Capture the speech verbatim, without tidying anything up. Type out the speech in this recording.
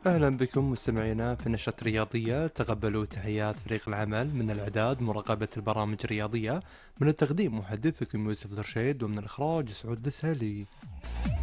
أهلا بكم مستمعينا في نشرة رياضية. تقبلوا تحيات فريق العمل من الإعداد مراقبة البرامج الرياضية، من التقديم محدثكم يوسف درشيد، ومن الإخراج سعود السهلي.